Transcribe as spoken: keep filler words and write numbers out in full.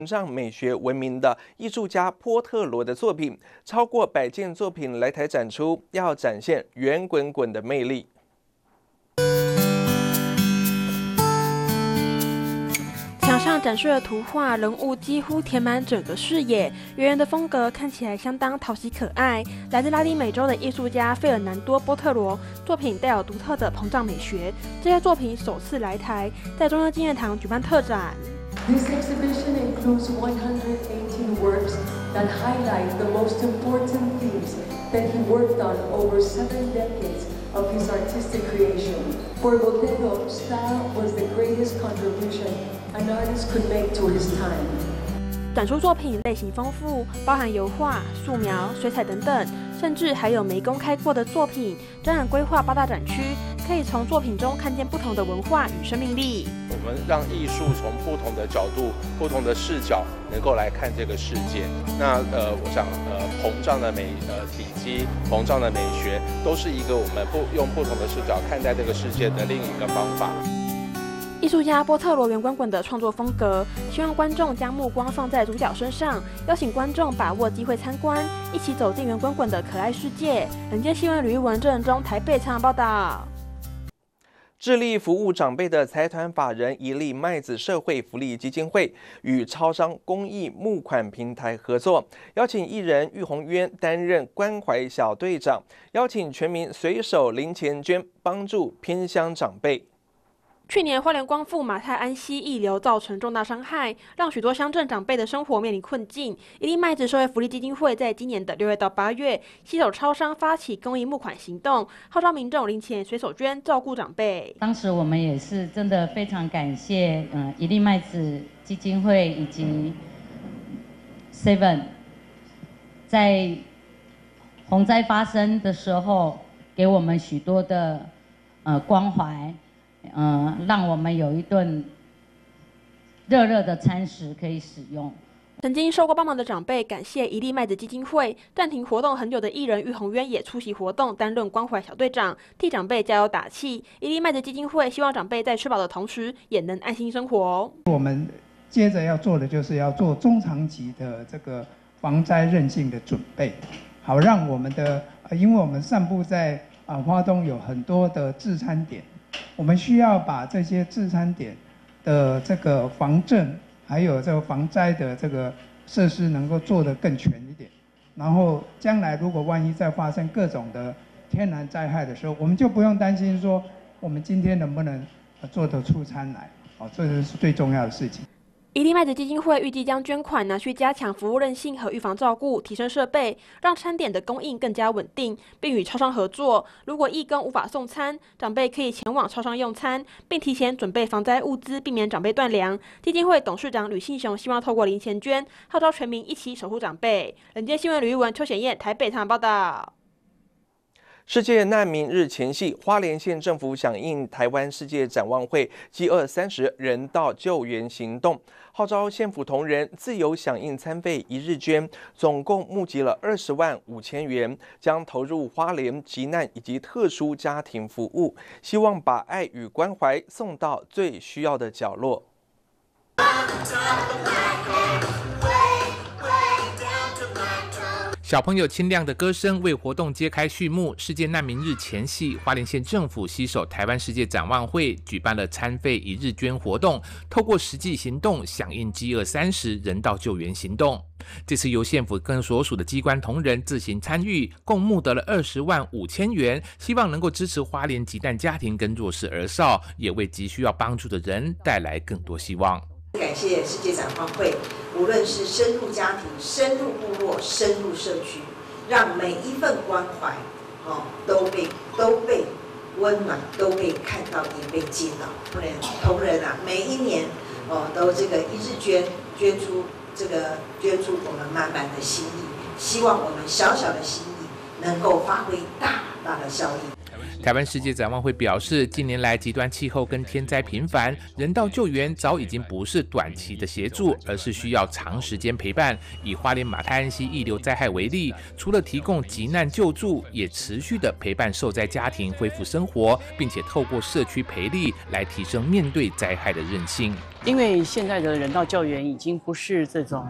上美学闻名的艺术家波特罗的作品，超过百件作品来台展出，要展现圆滚滚的魅力。 墙上展示的图画人物几乎填满整个视野，圆圆的风格看起来相当讨喜可爱。来自拉丁美洲的艺术家费尔南多·波特罗作品带有独特的膨胀美学，这些作品首次来台，在中央纪念堂举办特展。 This exhibition includes one hundred eighteen works that highlight the most important themes that he worked on over seven decades of his artistic creation. For Botero, style was the greatest contribution an artist could make to his time. 展出作品类型丰富，包含油画、素描、水彩等等，甚至还有没公开过的作品。展览规划八大展区，可以从作品中看见不同的文化与生命力。 我们让艺术从不同的角度、不同的视角，能够来看这个世界。那呃，我想呃，膨胀的美呃体积、膨胀的美学，都是一个我们不用不同的视角看待这个世界的另一个方法。 艺术家波特罗圆滚滚的创作风格，希望观众将目光放在主角身上，邀请观众把握机会参观，一起走进圆滚滚的可爱世界。人间新闻吕玉文、郑仁忠台北采访报道。 致力服务长辈的财团法人一粒麦子社会福利基金会与超商公益募款平台合作，邀请艺人玉鸿渊担任关怀小队长，邀请全民随手零钱捐，帮助偏乡长辈。 去年花莲光复马太安溪溢流造成重大伤害，让许多乡镇长辈的生活面临困境。一粒麦子社会福利基金会在今年的六月到八月，携手超商发起公益募款行动，号召民众零钱随手捐，照顾长辈。 当时我们也是真的非常感谢，嗯，一粒麦子基金会以及 Seven 在洪灾发生的时候，给我们许多的呃关怀。嗯，让我们有一顿热热的餐食可以使用。 曾经受过帮忙的长辈感谢一粒麦子基金会，暂停活动很久的艺人玉鸿渊也出席活动，担任关怀小队长，替长辈加油打气。一粒麦子基金会希望长辈在吃饱的同时，也能安心生活。 我们接着要做的就是要做中长期的这个防灾韧性的准备，好让我们的，因为我们散布在啊花东有很多的治餐点。我们需要把这些治餐点的这个防震，还有这个防灾的这个设施能够做得更全一点，然后将来如果万一再发生各种的天然灾害的时候，我们就不用担心说我们今天能不能做得出餐来，哦，这是最重要的事情。 一粒麦子基金会预计将捐款拿去加强服务韧性和预防照顾，提升设备，让餐点的供应更加稳定，并与超商合作。如果义工无法送餐，长辈可以前往超商用餐，并提前准备防灾物资，避免长辈断粮。基金会董事长吕信雄希望透过零钱捐，号召全民一起守护长辈。人间新闻吕玉文、邱显燕台北采访报道。 世界难民日前夕，花莲县政府响应台湾世界展望会饥饿三十人道救援行动，号召县府同仁自由响应餐费一日捐，总共募集了二十万五千元，将投入花莲急难以及特殊家庭服务，希望把爱与关怀送到最需要的角落。 小朋友清亮的歌声为活动揭开序幕。世界难民日前夕，花莲县政府携手台湾世界展望会举办了餐费一日捐活动，透过实际行动响应饥饿三十人道救援行动。这次由县府跟所属的机关同仁自行参与，共募得了二十万五千元，希望能够支持花莲急难家庭跟弱势儿少，也为急需要帮助的人带来更多希望。 感谢世界展望会，无论是深入家庭、深入部落、深入社区，让每一份关怀，哦，都被都被温暖，都被看到，也被接到。同仁同仁啊，每一年哦，都这个一日捐捐出这个捐出我们满满的心意，希望我们小小的心意能够发挥大大的效益。 台湾世界展望会表示，近年来极端气候跟天灾频繁，人道救援早已经不是短期的协助，而是需要长时间陪伴。以花莲马太安溪溢流灾害为例，除了提供急难救助，也持续的陪伴受灾家庭恢复生活，并且透过社区培力来提升面对灾害的韧性。 因为现在的人道救援已经不是这种